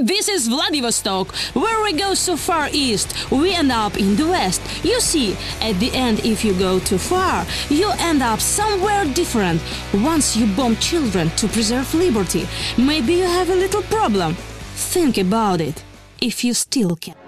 This is Vladivostok. Where we go so far east, we end up in the west. You see, at the end, if you go too far, you end up somewhere different. Once you bomb children to preserve liberty, maybe you have a little problem. Think about it, if you still can.